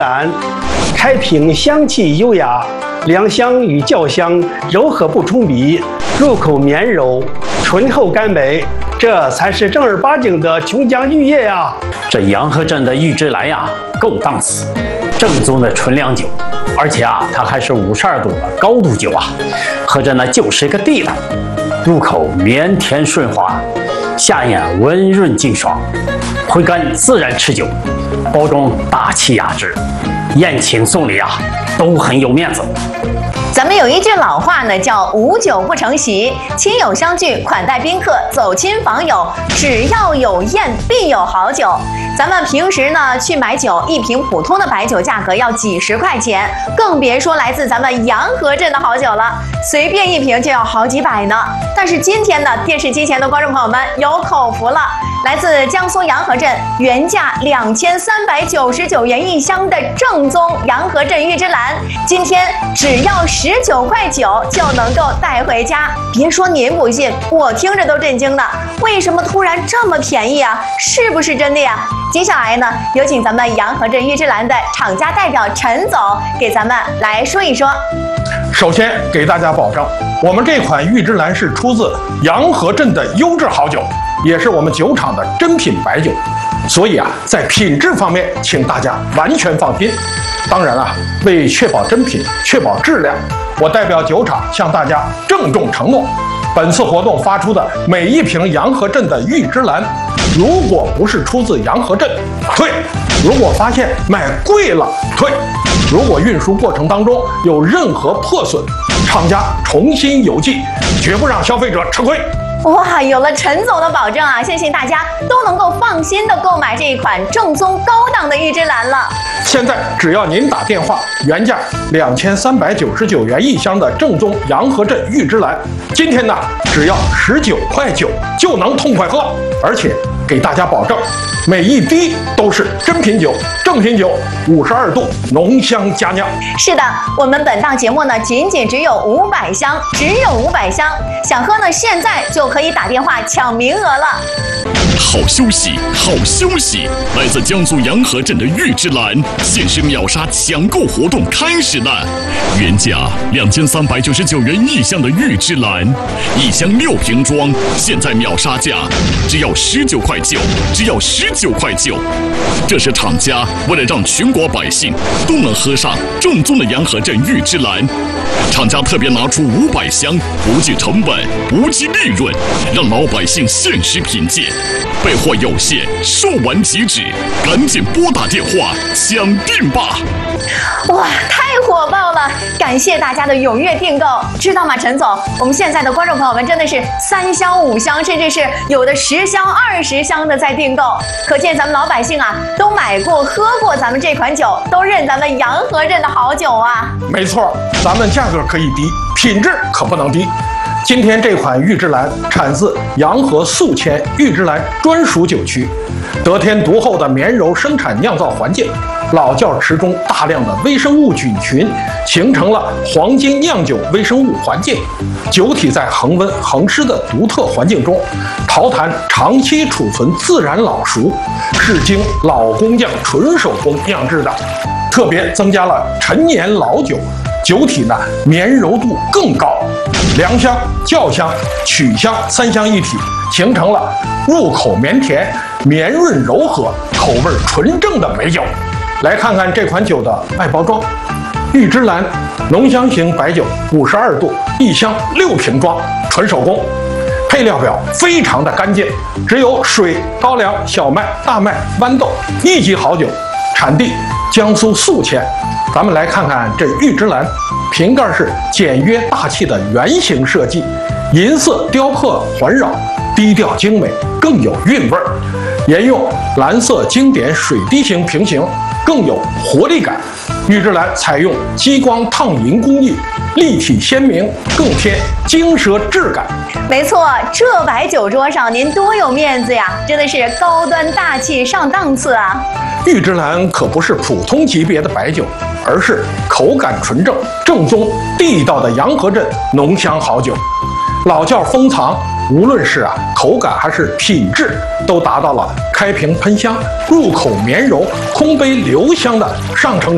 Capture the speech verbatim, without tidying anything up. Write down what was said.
兰，开瓶香气优雅，良香与酵香柔和不冲鼻，入口绵柔，醇厚甘美，这才是正儿八经的琼浆玉液呀！ 这洋河镇的玉芝兰呀，够档次，正宗的纯粮酒，而且啊，它还是五十二度的高度酒啊，喝着呢就是一个地道，入口绵甜顺滑，下咽温润劲爽，回甘自然持久，包装大气雅致，宴请送礼啊都很有面子。 咱们有一句老话呢，叫无酒不成席，亲友相聚，款待宾客，走亲访友，只要有宴必有好酒。咱们平时呢去买酒，一瓶普通的白酒价格要几十块钱，更别说来自咱们洋河镇的好酒了，随便一瓶就要好几百呢。但是今天呢，电视机前的观众朋友们有口福了，来自江苏洋河镇，原价两千三百九十九元一箱的正宗洋河镇玉芝兰，今天只要十九块九就能够带回家。别说您不信，我听着都震惊呢。为什么突然这么便宜啊？是不是真的呀？接下来呢，有请咱们洋河镇玉芝兰的厂家代表陈总给咱们来说一说。 首先给大家保证，我们这款玉芝兰是出自洋河镇的优质好酒，也是我们酒厂的珍品白酒，所以啊，在品质方面，请大家完全放心。当然啊，为确保真品、确保质量，我代表酒厂向大家郑重承诺，本次活动发出的每一瓶洋河镇的玉芝兰，如果不是出自洋河镇，退；如果发现卖贵了，退；如果运输过程当中有任何破损，厂家重新邮寄，绝不让消费者吃亏。 哇，有了陈总的保证啊，相信大家都能够放心的购买这一款正宗高档的玉芝兰了。 现在只要您打电话，原价两千三百九十九元一箱的正宗洋河镇玉芝兰，今天呢只要十九块九就能痛快喝，而且给大家保证，每一滴都是真品酒、正品酒，五十二度浓香佳酿。 是的，我们本档节目呢，仅仅只有五百箱，只有五百箱，想喝呢，现在就可以打电话抢名额了。 好消息，好消息！来自江苏洋河镇的玉芝兰限时秒杀抢购活动开始了，原价两千三百九十九元一箱的玉芝兰，一箱六瓶装，现在秒杀价只要十九块九，只要十九块九。这是厂家为了让全国百姓都能喝上正宗的洋河镇玉芝兰，厂家特别拿出五百箱，不计成本，不计利润，让老百姓限时品鉴。备货有限，售完即止，赶紧拨打电话抢订吧！ 哇，太火爆了！感谢大家的踊跃订购，知道吗，陈总？我们现在的观众朋友们真的是三箱、五箱，甚至是有的十箱、二十箱的在订购，可见咱们老百姓啊都买过、喝过咱们这款酒，都认咱们洋河镇的好酒啊！ 没错，咱们价格可以低，品质可不能低。今天这款玉芝兰产自洋河宿迁玉芝兰专属酒区，得天独厚的绵柔生产酿造环境，老窖池中大量的微生物菌群形成了黄金酿酒微生物环境，酒体在恒温恒湿的独特环境中，陶坛长期储存自然老熟，是经老工匠纯手工酿制的，特别增加了陈年老酒，酒体呢绵柔度更高，良香、酵香、曲香三香一体，形成了入口绵甜、绵润柔和、口味纯正的美酒。来看看这款酒的外包装，玉芝兰浓香型白酒，五十二度，一箱六瓶装，纯手工。配料表非常的干净，只有水、高粱、小麦、大麦、豌豆，一级好酒，产地江苏宿迁。咱们来看看这玉芝兰，瓶盖是简约大气的圆形设计，银色雕刻环绕，低调精美，更有韵味儿。沿用蓝色经典水滴形瓶型，更有活力感。玉芝兰采用激光烫银工艺，立体鲜明，更添精奢质感。 没错，这摆酒桌上您多有面子呀，真的是高端大气上档次啊！ 玉芝兰可不是普通级别的白酒，而是口感纯正、正宗地道的洋河镇浓香好酒。老窖封藏，无论是啊口感还是品质，都达到了开瓶喷香、入口绵柔、空杯留香的上乘